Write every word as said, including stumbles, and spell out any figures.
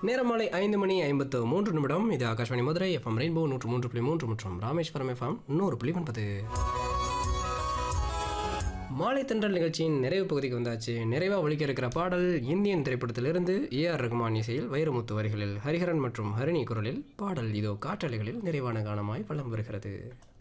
நேரம் மாலை ஐந்து மணி ஐம்பத்து மூன்று நிமிடம். இது ஆகாஷ்வாணி மதுரை எஃப்எம் ரெயின்போ நூற்று மூன்று புள்ளி மூன்று மற்றும் ராமேஸ்வரம் எஃப்எம் நூறு புள்ளி ஒன்பது. மாலை தென்றல் நிகழ்ச்சியின் நிறைவு பகுதிக்கு வந்தாச்சு. நிறைவாக ஒழிக்க இருக்கிற பாடல் இந்தியன் திரைப்படத்திலிருந்து ஏ ஆர் ரகுமான் இசையில் வைரமுத்து வரிகளில் ஹரிஹரன் மற்றும் ஹரிணி குரலில் பாடல் இதோ காற்றலைகளில் நிறைவான கானமாய் வலம் வருகிறது.